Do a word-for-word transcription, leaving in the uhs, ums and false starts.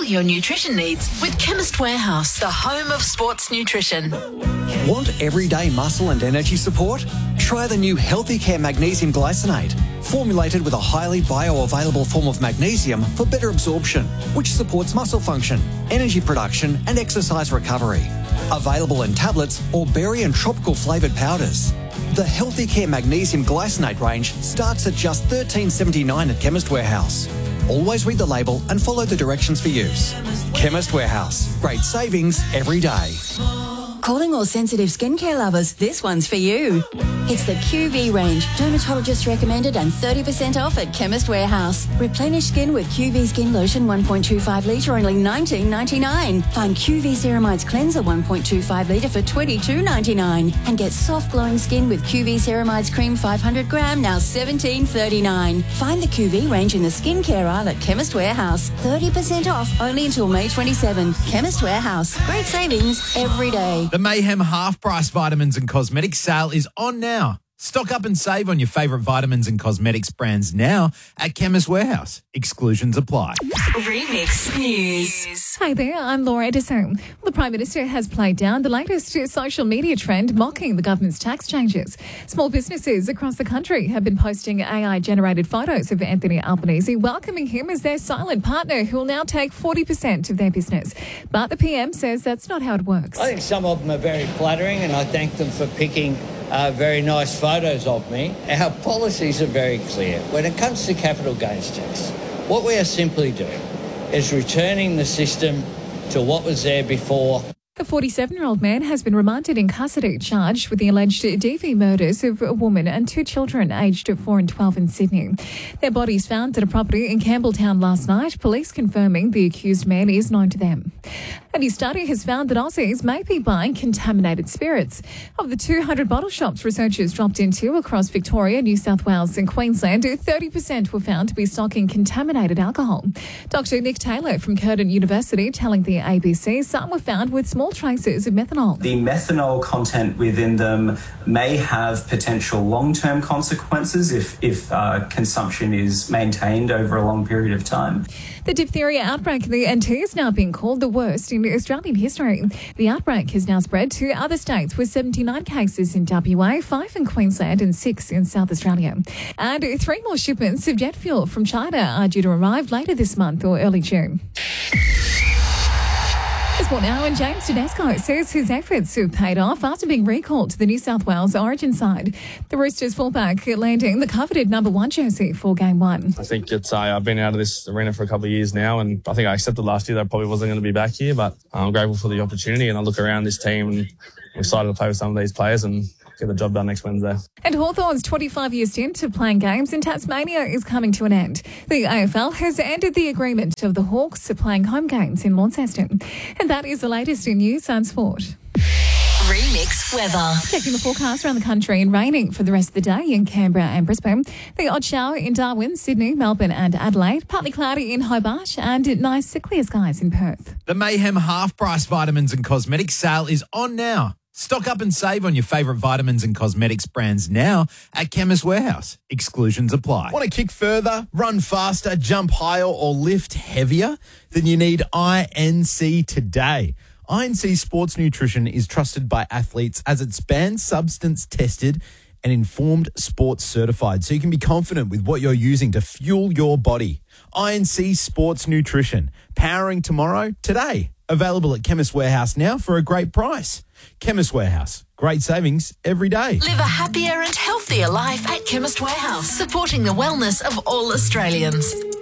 your nutrition needs with Chemist Warehouse, the home of sports nutrition. Want everyday muscle and energy support? Try the new Healthy Care Magnesium Glycinate, formulated with a highly bioavailable form of magnesium for better absorption, which supports muscle function, energy production and exercise recovery. Available in tablets or berry and tropical flavoured powders. The Healthy Care Magnesium Glycinate range starts at just thirteen dollars seventy-nine at Chemist Warehouse. Always read the label and follow the directions for use. Chemist Warehouse. Great savings every day. Calling all sensitive skincare lovers, this one's for you. It's the Q V range, dermatologist recommended and thirty percent off at Chemist Warehouse. Replenish skin with Q V Skin Lotion one point two five litre, only nineteen ninety-nine. Find Q V Ceramides Cleanser one point two five litre for twenty-two ninety-nine. And get soft glowing skin with Q V Ceramides Cream five hundred gram, now seventeen thirty-nine. Find the Q V range in the skincare aisle at Chemist Warehouse. thirty percent off only until May twenty-seventh. Chemist Warehouse. Great savings every day. The Mayhem half-price vitamins and cosmetics sale is on now. Stock up and save on your favourite vitamins and cosmetics brands now at Chemist Warehouse. Exclusions apply. Remix News. Hi there, I'm Laura Edison. The Prime Minister has played down the latest social media trend mocking the government's tax changes. Small businesses across the country have been posting A I-generated photos of Anthony Albanese, welcoming him as their silent partner who will now take forty percent of their business. But the P M says that's not how it works. I think some of them are very flattering and I thank them for picking Uh, very nice photos of me. Our policies are very clear. When it comes to capital gains tax, what we are simply doing is returning the system to what was there before. The forty-seven-year-old man has been remanded in custody, charged with the alleged D V murders of a woman and two children aged four and twelve in Sydney. Their bodies found at a property in Campbelltown last night, police confirming the accused man is known to them. A new study has found that Aussies may be buying contaminated spirits. Of the two hundred bottle shops researchers dropped into across Victoria, New South Wales and Queensland, thirty percent were found to be stocking contaminated alcohol. Doctor Nick Taylor from Curtin University telling the A B C some were found with small traces of methanol. The methanol content within them may have potential long-term consequences if, if uh, consumption is maintained over a long period of time. The diphtheria outbreak in the N T is now being called the worst in Australian history. The outbreak has now spread to other states with seventy-nine cases in W A, five in Queensland and six in South Australia. And three more shipments of jet fuel from China are due to arrive later this month or early June. Sport now, and James Tedesco says his efforts have paid off after being recalled to the New South Wales Origin side. The Roosters fullback landing the coveted number one jersey for game one. I think it's uh, I've been out of this arena for a couple of years now, and I think I accepted last year that I probably wasn't going to be back here, but I'm grateful for the opportunity, and I look around this team and I'm excited to play with some of these players and get the job done next Wednesday. And Hawthorn's twenty-five year stint to playing games in Tasmania is coming to an end. The A F L has ended the agreement of the Hawks to playing home games in Launceston. And that is the latest in news and sport. Remix weather. Checking the forecast around the country and raining for the rest of the day in Canberra and Brisbane. The odd shower in Darwin, Sydney, Melbourne and Adelaide. Partly cloudy in Hobart and nice clear skies in Perth. The Mayhem half-price vitamins and cosmetics sale is on now. Stock up and save on your favourite vitamins and cosmetics brands now at Chemist Warehouse. Exclusions apply. Want to kick further, run faster, jump higher or lift heavier? Then you need I N C today. I N C Sports Nutrition is trusted by athletes as it's banned substance tested and informed sports certified, so you can be confident with what you're using to fuel your body. I N C Sports Nutrition, powering tomorrow, today. Available at Chemist Warehouse now for a great price. Chemist Warehouse, great savings every day. Live a happier and healthier life at Chemist Warehouse, supporting the wellness of all Australians.